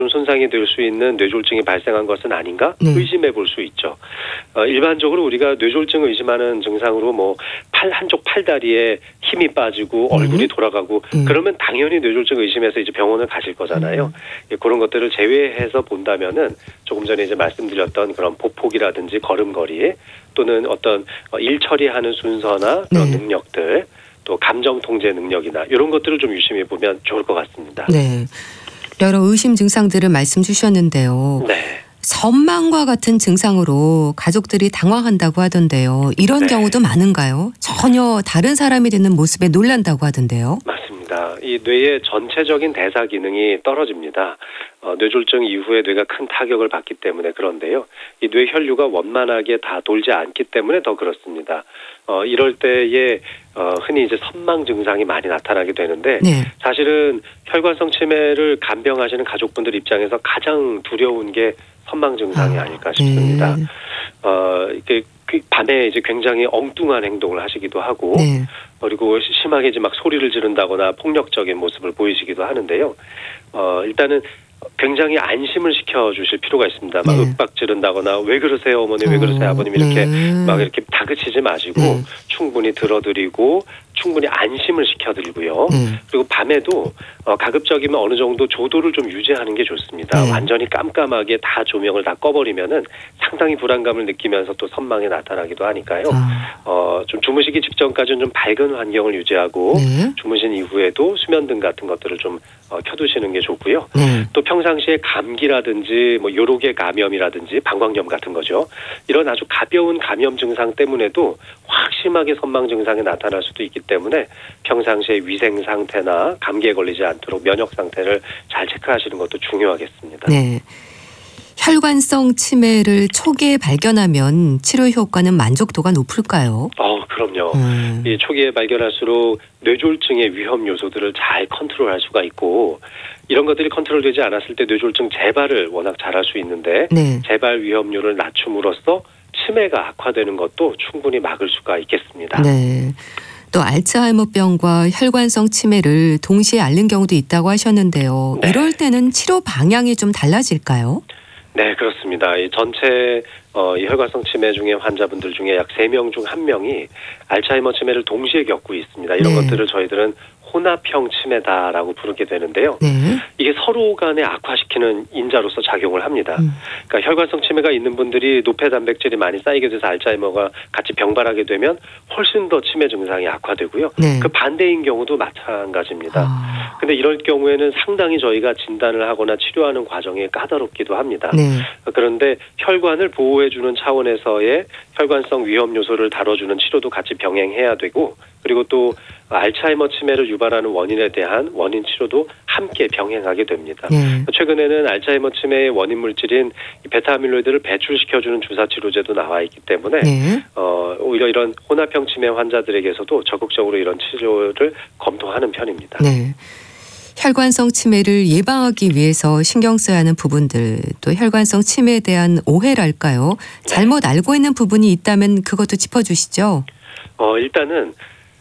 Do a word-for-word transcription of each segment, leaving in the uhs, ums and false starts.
손상이 될 수 있는 뇌졸중이 발생한 것은 아닌가 네. 의심해 볼 수 있죠. 어, 일반적으로 우리가 뇌졸중을 의심하는 증상으로 뭐 팔 한쪽 팔다리에 힘이 빠지고 네. 얼굴이 돌아가고 네. 그러면 당연히 뇌졸중 의심해서 이제 병원을 가실 거잖아요. 음. 예, 그런 것들을 제외해서 본다면은 조금 전에 이제 말씀드렸던 그런 보폭이라든지 걸음걸이 또는 어떤 일 처리하는 순서나 그런 네. 능력들 또 감정 통제 능력이나 이런 것들을 좀 유심히 보면 좋을 것 같습니다. 네. 여러 의심 증상들을 말씀 주셨는데요. 네. 선망과 같은 증상으로 가족들이 당황한다고 하던데요. 이런 네. 경우도 많은가요? 전혀 다른 사람이 되는 모습에 놀란다고 하던데요. 맞습니다. 이 뇌의 전체적인 대사 기능이 떨어집니다. 어, 뇌졸중 이후에 뇌가 큰 타격을 받기 때문에 그런데요. 이 뇌 혈류가 원만하게 다 돌지 않기 때문에 더 그렇습니다. 어, 이럴 때에 어, 흔히 이제 선망 증상이 많이 나타나게 되는데 네. 사실은 혈관성 치매를 간병하시는 가족분들 입장에서 가장 두려운 게 선망 증상이 아, 아닐까 싶습니다. 네. 어, 이게 밤에 이제 굉장히 엉뚱한 행동을 하시기도 하고 네. 그리고 심하게 이제 막 소리를 지른다거나 폭력적인 모습을 보이시기도 하는데요. 어, 일단은 굉장히 안심을 시켜주실 필요가 있습니다. 막 네. 윽박 지른다거나 왜 그러세요 어머니 왜 그러세요 아버님 이렇게 네. 막 이렇게 다그치지 마시고 네. 충분히 들어드리고 충분히 안심을 시켜드리고요. 네. 그리고 밤에도 어, 가급적이면 어느 정도 조도를 좀 유지하는 게 좋습니다. 네. 완전히 깜깜하게 다 조명을 다 꺼버리면은 상당히 불안감을 느끼면서 또 선망에 나타나기도 하니까요. 아. 어, 좀 주무시기 직전까지는 좀 밝은 환경을 유지하고 네. 주무신 이후에도 수면등 같은 것들을 좀 어, 켜두시는 게 좋고요. 네. 또 평상시에 감기라든지 뭐 요로개 감염이라든지 방광염 같은 거죠. 이런 아주 가벼운 감염 증상 때문에도 확 심하게 선망 증상이 나타날 수도 있기 때문에 평상시에 위생 상태나 감기에 걸리지 않도록 면역 상태를 잘 체크하시는 것도 중요하겠습니다. 네. 혈관성 치매를 초기에 발견하면 치료 효과는 만족도가 높을까요? 어, 그럼요. 음. 이 초기에 발견할수록 뇌졸중의 위험 요소들을 잘 컨트롤할 수가 있고 이런 것들이 컨트롤되지 않았을 때 뇌졸중 재발을 워낙 잘할 수 있는데 네. 재발 위험률을 낮춤으로써 치매가 악화되는 것도 충분히 막을 수가 있겠습니다. 네. 또 알츠하이머병과 혈관성 치매를 동시에 앓는 경우도 있다고 하셨는데요. 네. 이럴 때는 치료 방향이 좀 달라질까요? 네, 그렇습니다. 이 전체 어, 이 혈관성 치매 중에 환자분들 중에 약 세 명 중 한 명이 알츠하이머 치매를 동시에 겪고 있습니다. 이런 네. 것들을 저희들은 혼합형 치매다라고 부르게 되는데요. 네. 이게 서로 간에 악화시키는 인자로서 작용을 합니다. 음. 그러니까 혈관성 치매가 있는 분들이 노폐 단백질이 많이 쌓이게 돼서 알츠하이머가 같이 병발하게 되면 훨씬 더 치매 증상이 악화되고요. 네. 그 반대인 경우도 마찬가지입니다. 아. 근데 이럴 경우에는 상당히 저희가 진단을 하거나 치료하는 과정이 까다롭기도 합니다. 네. 그런데 혈관을 보호해주는 차원에서의 혈관성 위험 요소를 다뤄주는 치료도 같이 병행해야 되고 그리고 또 알츠하이머 치매를 유발하는 원인에 대한 원인 치료도 함께 병행하게 됩니다. 네. 최근에는 알츠하이머 치매의 원인 물질인 베타아밀로이드를 배출시켜주는 주사 치료제도 나와 있기 때문에 네. 어, 오히려 이런 혼합형 치매 환자들에게서도 적극적으로 이런 치료를 검토하는 편입니다. 네. 혈관성 치매를 예방하기 위해서 신경 써야 하는 부분들 또 혈관성 치매에 대한 오해랄까요? 잘못 알고 있는 부분이 있다면 그것도 짚어주시죠. 어, 일단은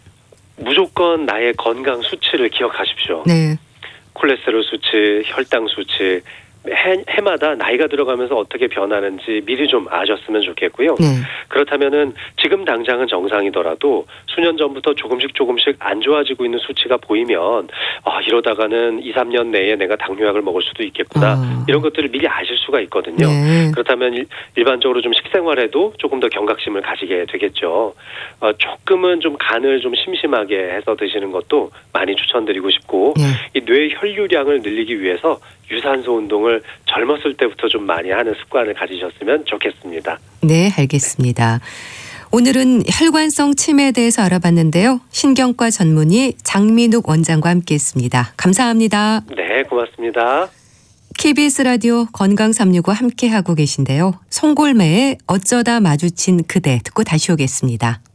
무조건 나의 건강 수치를 기억하십시오. 네. 콜레스테롤 수치, 혈당 수치 해, 해마다 나이가 들어가면서 어떻게 변하는지 미리 좀 아셨으면 좋겠고요. 네. 그렇다면은 지금 당장은 정상이더라도 수년 전부터 조금씩 조금씩 안 좋아지고 있는 수치가 보이면 아, 이러다가는 이, 삼 년 내에 내가 당뇨약을 먹을 수도 있겠구나. 아. 이런 것들을 미리 아실 수가 있거든요. 네. 그렇다면 일, 일반적으로 좀 식생활에도 조금 더 경각심을 가지게 되겠죠. 어, 조금은 좀 간을 좀 심심하게 해서 드시는 것도 많이 추천드리고 싶고 네. 이 뇌 혈류량을 늘리기 위해서 유산소 운동을 젊었을 때부터 좀 많이 하는 습관을 가지셨으면 좋겠습니다. 네, 알겠습니다. 오늘은 혈관성 치매에 대해서 알아봤는데요. 신경과 전문의 장민욱 원장과 함께했습니다. 감사합니다. 네, 고맙습니다. 케이비에스 라디오 건강삼육오 함께하고 계신데요. 송골매의 어쩌다 마주친 그대 듣고 다시 오겠습니다.